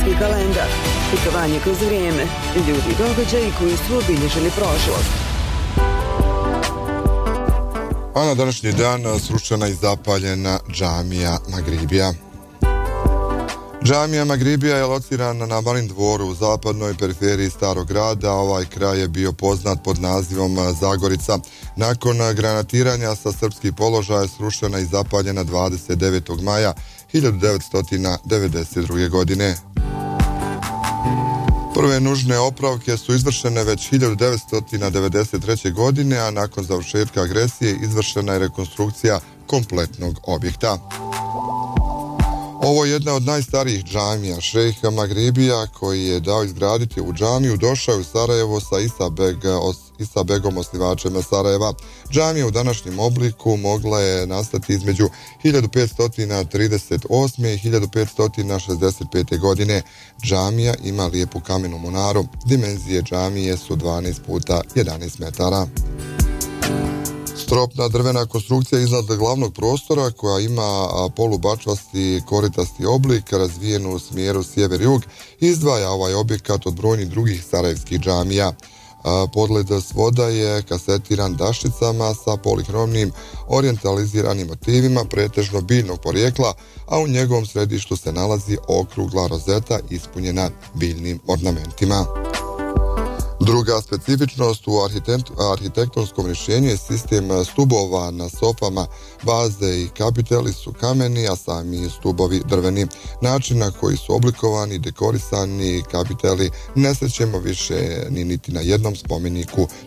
Astronomski kalendar. Putovanje kroz vrijeme. Ljudi i događaji koji su obilježili prošlost. A na današnji dan srušena i zapaljena džamija Magribija. Džamija Magribija je locirana na Malin dvoru u zapadnoj periferiji starog grada. Ovaj kraj je bio poznat pod nazivom Zagorica. Nakon granatiranja sa srpskih položaja srušena i zapaljena 29. maja 1992. godine. Prve nužne opravke su izvršene već 1993. godine, a nakon završetka agresije izvršena je rekonstrukcija kompletnog objekta. Ovo je jedna od najstarijih džamija. Šejh Magribija, koji je dao izgraditi u džamiju, došao je u Sarajevo sa Isa Begom, osnivačem Sarajeva. Džamija u današnjem obliku mogla je nastati između 1538. i 1565. godine. Džamija ima lijepu kamenu munaru. Dimenzije džamije su 12 puta 11 metara. Stropna drvena konstrukcija iznad glavnog prostora koja ima polubačvasti koritasti oblik razvijen u smjeru sjever-jug izdvaja ovaj objekat od brojnih drugih sarajevskih džamija. Podled svoda je kasetiran dašicama sa polihromnim orijentaliziranim motivima pretežno biljnog porijekla, a u njegovom središtu se nalazi okrugla rozeta ispunjena biljnim ornamentima. Druga specifičnost u arhitektonskom rješenju je sistem stubova na sofama. Baze i kapiteli su kameni, a sami stubovi drveni. Način na koji su oblikovani, dekorisani kapiteli ne srećemo više niti na jednom spomeniku